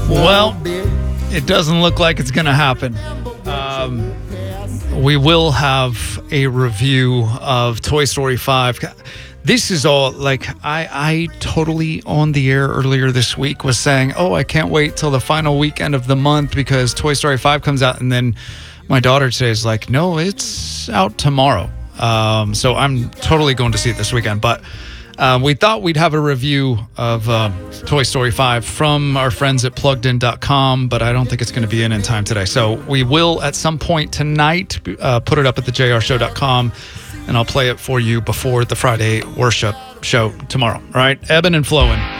Well, it doesn't look like it's going to happen. We will have a review of Toy Story 5. This is all like I totally on the air earlier this week was saying, oh, I can't wait till the final weekend of the month because Toy Story 5 comes out. And then my daughter today is like, no, it's out tomorrow. So I'm totally going to see it this weekend. But we thought we'd have a review of Toy Story 5 from our friends at PluggedIn.com, but I don't think it's going to be in time today. So we will at some point tonight put it up at thejrshow.com, and I'll play it for you before the Friday worship show tomorrow. All right, ebbing and flowing.